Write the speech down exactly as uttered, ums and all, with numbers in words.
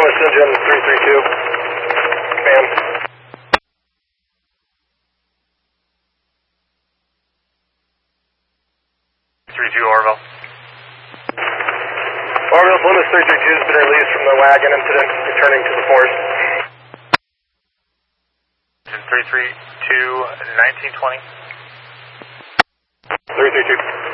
Plymouth Engine three three two. Command. three two Orville. Orville, Plymouth three three two has been released from the wagon incident, returning to the force. three three two, nineteen twenty. three three two.